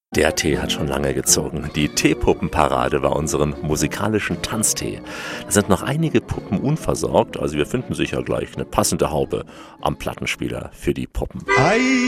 Der Tee hat schon lange gezogen. Die Teepuppenparade war unserem musikalischen Tanztee. Da sind noch einige Puppen unversorgt, also wir finden sicher gleich eine passende Haube am Plattenspieler für die Puppen.